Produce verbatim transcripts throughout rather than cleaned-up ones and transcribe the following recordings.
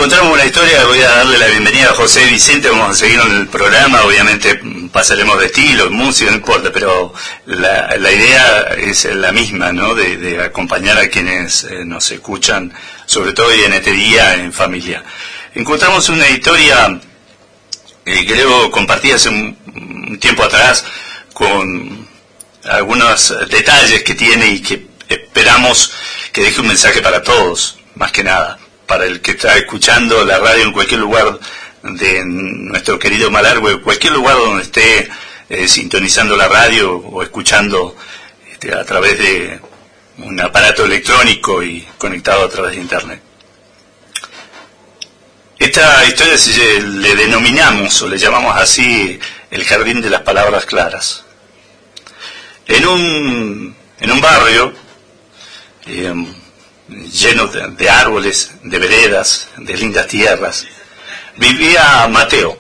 encontramos una historia, voy a darle la bienvenida a José Vicente, vamos a seguir en el programa, obviamente pasaremos de estilo, música, no importa, pero la, la idea es la misma, ¿no? De, de acompañar a quienes eh, nos escuchan, sobre todo hoy en este día, en familia. Encontramos una historia eh, que luego compartí hace un, un tiempo atrás con algunos detalles que tiene y que esperamos que deje un mensaje para todos, más que nada. Para el que está escuchando la radio en cualquier lugar de nuestro querido Malargüe, cualquier lugar donde esté eh, sintonizando la radio o escuchando este, a través de un aparato electrónico y conectado a través de internet. Esta historia se, le denominamos o le llamamos así el jardín de las palabras claras. En un, en un barrio eh, lleno de, de árboles, de veredas, de lindas tierras, vivía Mateo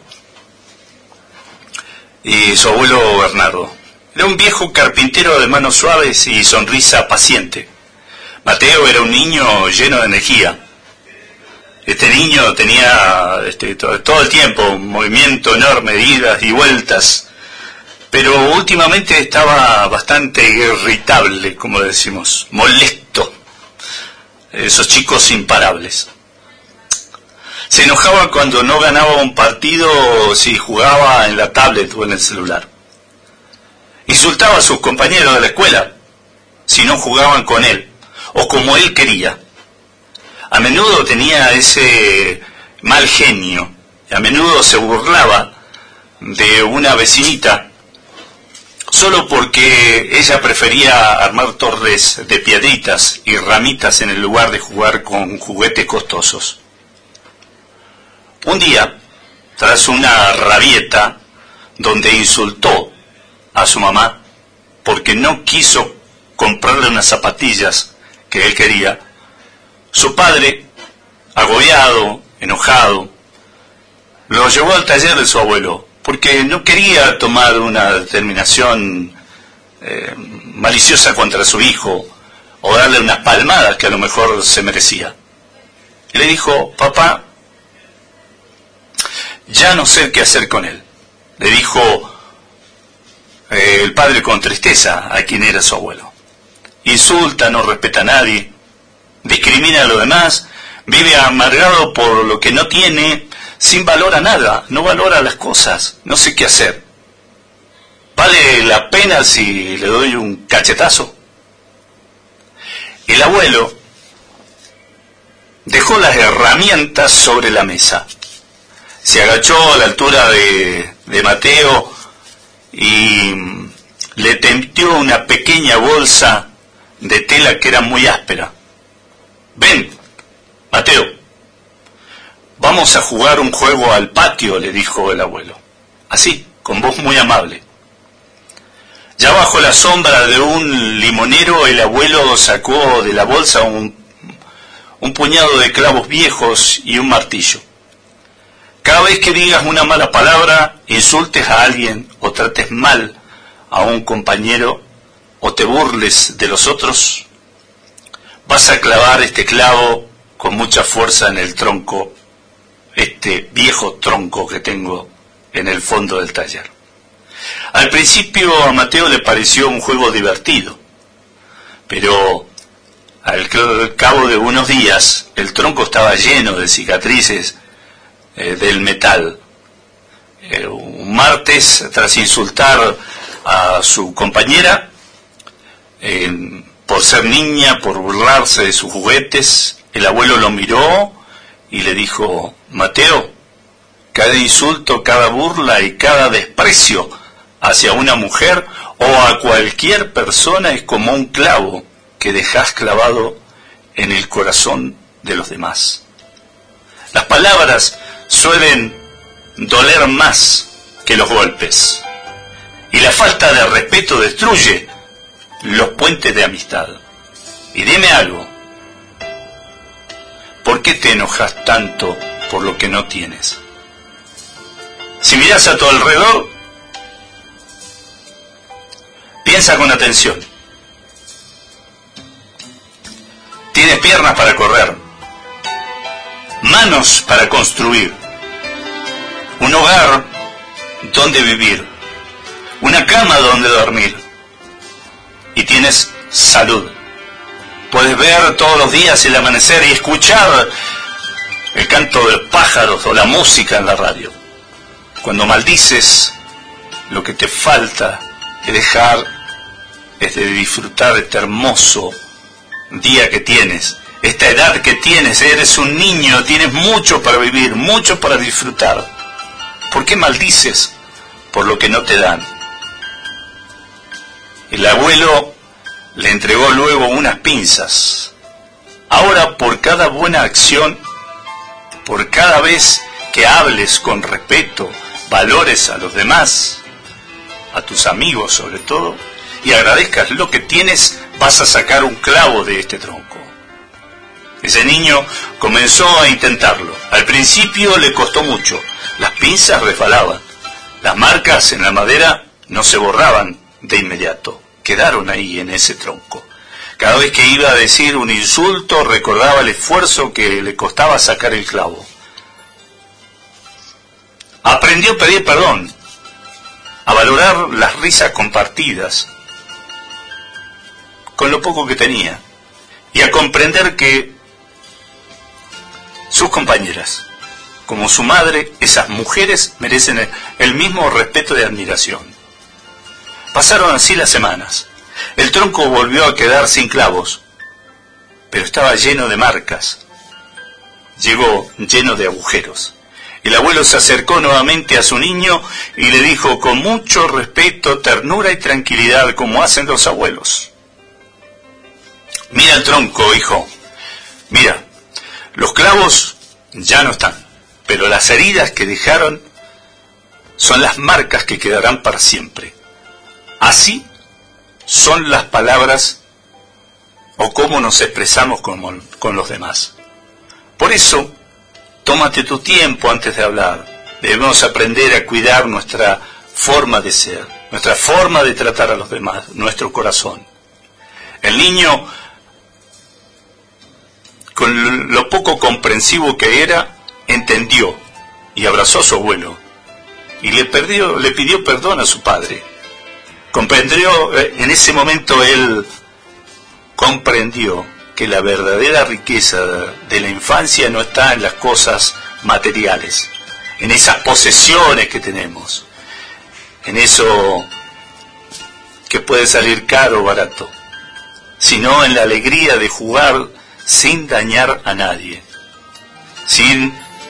y su abuelo Bernardo. Era un viejo carpintero de manos suaves y sonrisa paciente. Mateo era un niño lleno de energía. Este niño tenía este, todo, todo el tiempo un movimiento enorme de idas y vueltas, pero últimamente estaba bastante irritable, como decimos, molesto. Esos chicos imparables. Se enojaba cuando no ganaba un partido si jugaba en la tablet o en el celular. Insultaba a sus compañeros de la escuela si no jugaban con él o como él quería. A menudo tenía ese mal genio. A menudo se burlaba de una vecinita solo porque ella prefería armar torres de piedritas y ramitas en el lugar de jugar con juguetes costosos. Un día, tras una rabieta donde insultó a su mamá porque no quiso comprarle unas zapatillas que él quería, su padre, agobiado, enojado, lo llevó al taller de su abuelo, porque no quería tomar una determinación eh, maliciosa contra su hijo o darle unas palmadas que a lo mejor se merecía. Y le dijo: papá, ya no sé qué hacer con él. Le dijo eh, el padre con tristeza a quien era su abuelo. Insulta, no respeta a nadie, discrimina a los demás, vive amargado por lo que no tiene, sin valor a nada, no valora las cosas, no sé qué hacer. ¿Vale la pena si le doy un cachetazo? El abuelo dejó las herramientas sobre la mesa. Se agachó a la altura de, de Mateo y le tendió una pequeña bolsa de tela que era muy áspera. Ven, Mateo, vamos a jugar un juego al patio, le dijo el abuelo. Así, con voz muy amable. Ya bajo la sombra de un limonero, el abuelo sacó de la bolsa un, un puñado de clavos viejos y un martillo. Cada vez que digas una mala palabra, insultes a alguien o trates mal a un compañero o te burles de los otros, vas a clavar este clavo con mucha fuerza en el tronco, este viejo tronco que tengo en el fondo del taller. Al principio a Mateo le pareció un juego divertido, pero al cabo de unos días el tronco estaba lleno de cicatrices eh, del metal. Eh, un martes, tras insultar a su compañera eh, por ser niña, por burlarse de sus juguetes, el abuelo lo miró y le dijo: Mateo, cada insulto, cada burla y cada desprecio hacia una mujer o a cualquier persona es como un clavo que dejas clavado en el corazón de los demás. Las palabras suelen doler más que los golpes, y la falta de respeto destruye los puentes de amistad. Y dime algo, ¿por qué te enojas tanto por lo que no tienes? Si miras a tu alrededor, piensa con atención. Tienes piernas para correr, manos manos para construir, un hogar donde vivir, una cama donde dormir, y tienes salud. Puedes ver todos los días el amanecer y escuchar el canto de los pájaros o la música en la radio. Cuando maldices, lo que te falta es dejar, es de disfrutar de este hermoso día que tienes, esta edad que tienes. Eres un niño, tienes mucho para vivir, mucho para disfrutar. ¿Por qué maldices por lo que no te dan? El abuelo le entregó luego unas pinzas. Ahora, por cada buena acción, por cada vez que hables con respeto, valores a los demás, a tus amigos sobre todo, y agradezcas lo que tienes, vas a sacar un clavo de este tronco. Ese niño comenzó a intentarlo. Al principio le costó mucho. Las pinzas resbalaban. Las marcas en la madera no se borraban de inmediato. Quedaron ahí en ese tronco. Cada vez que iba a decir un insulto, recordaba el esfuerzo que le costaba sacar el clavo. Aprendió a pedir perdón, a valorar las risas compartidas con lo poco que tenía, y a comprender que sus compañeras, como su madre, esas mujeres merecen el mismo respeto y admiración. Pasaron así las semanas. El tronco volvió a quedar sin clavos, pero estaba lleno de marcas. Llegó lleno de agujeros. El abuelo se acercó nuevamente a su niño y le dijo con mucho respeto, ternura y tranquilidad, como hacen los abuelos: mira el tronco, hijo. Mira, los clavos ya no están, pero las heridas que dejaron son las marcas que quedarán para siempre. Así son las palabras o cómo nos expresamos con, con los demás. Por eso, tómate tu tiempo antes de hablar. Debemos aprender a cuidar nuestra forma de ser, nuestra forma de tratar a los demás, nuestro corazón. El niño, con lo poco comprensivo que era, entendió y abrazó a su abuelo y le, perdió, le pidió perdón a su padre. Comprendió, en ese momento él comprendió que la verdadera riqueza de la infancia no está en las cosas materiales, en esas posesiones que tenemos, en eso que puede salir caro o barato, sino en la alegría de jugar sin dañar a nadie, sin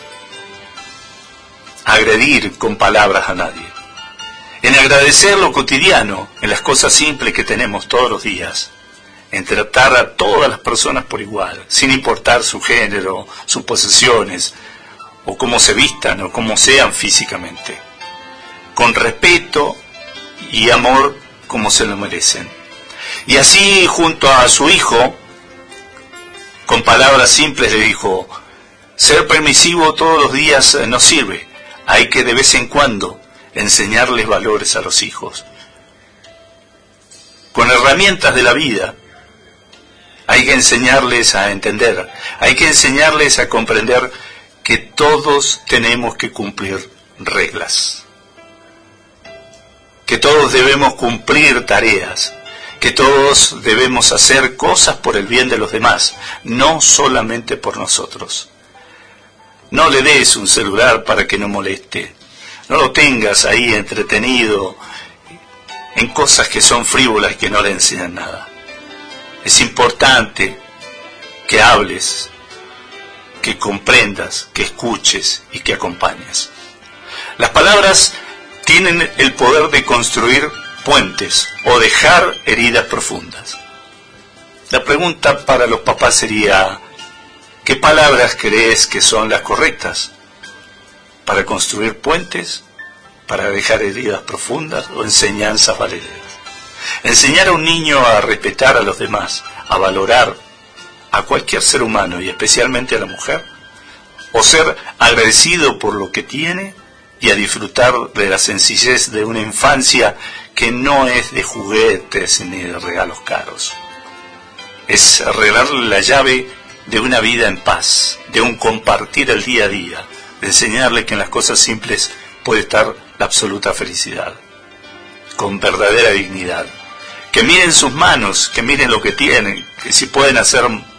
agredir con palabras a nadie, en agradecer lo cotidiano, en las cosas simples que tenemos todos los días, en tratar a todas las personas por igual, sin importar su género, sus posesiones, o cómo se vistan, o cómo sean físicamente, con respeto y amor como se lo merecen. Y así, junto a su hijo, con palabras simples le dijo: ser permisivo todos los días no sirve, hay que de vez en cuando enseñarles valores a los hijos. Con herramientas de la vida, hay que enseñarles a entender, hay que enseñarles a comprender que todos tenemos que cumplir reglas, que todos debemos cumplir tareas, que todos debemos hacer cosas por el bien de los demás, no solamente por nosotros. No le des un celular para que no moleste, no lo tengas ahí entretenido en cosas que son frívolas y que no le enseñan nada. Es importante que hables, que comprendas, que escuches y que acompañes. Las palabras tienen el poder de construir puentes o dejar heridas profundas. La pregunta para los papás sería: ¿qué palabras crees que son las correctas para construir puentes, para dejar heridas profundas o enseñanzas valiosas? Enseñar a un niño a respetar a los demás, a valorar a cualquier ser humano y especialmente a la mujer, o ser agradecido por lo que tiene y a disfrutar de la sencillez de una infancia que no es de juguetes ni de regalos caros. Es regalarle la llave de una vida en paz, de un compartir el día a día, de enseñarle que en las cosas simples puede estar la absoluta felicidad, con verdadera dignidad. Que miren sus manos, que miren lo que tienen, que si pueden hacer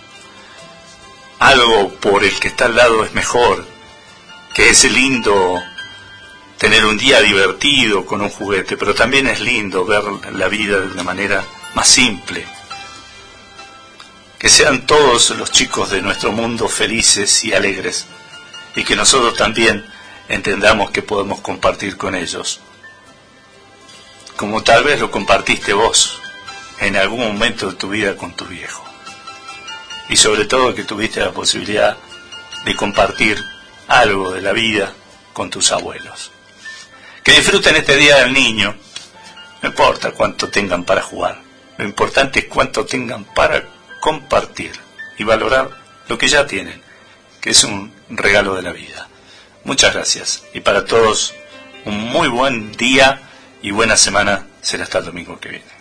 algo por el que está al lado es mejor, que es lindo tener un día divertido con un juguete, pero también es lindo ver la vida de una manera más simple. Que sean todos los chicos de nuestro mundo felices y alegres, y que nosotros también entendamos que podemos compartir con ellos, como tal vez lo compartiste vos en algún momento de tu vida con tu viejo, y sobre todo que tuviste la posibilidad de compartir algo de la vida con tus abuelos. Que disfruten este Día del Niño, no importa cuánto tengan para jugar, lo importante es cuánto tengan para compartir y valorar lo que ya tienen, que es un regalo de la vida. Muchas gracias, y para todos un muy buen día y buena semana. Será hasta el domingo que viene.